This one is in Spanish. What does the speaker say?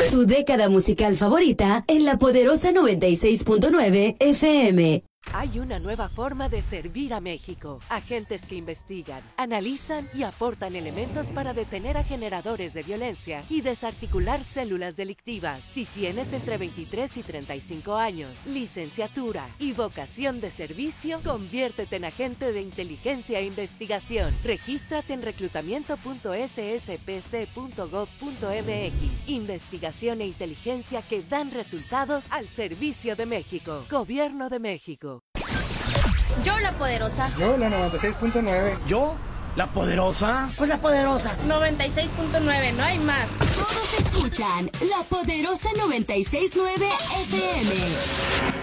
Tu década musical favorita en la poderosa 96.9 FM. Hay una nueva forma de servir a México. Agentes que investigan, analizan y aportan elementos para detener a generadores de violencia y desarticular células delictivas. Si tienes entre 23 y 35 años, licenciatura y vocación de servicio, conviértete en agente de inteligencia e investigación. Regístrate en reclutamiento.sspc.gov.mx. Investigación e inteligencia que dan resultados al servicio de México. Gobierno de México. Yo la poderosa. Yo la 96.9. Yo la poderosa. Pues la poderosa. 96.9, no hay más. Todos escuchan la poderosa 96.9 FM.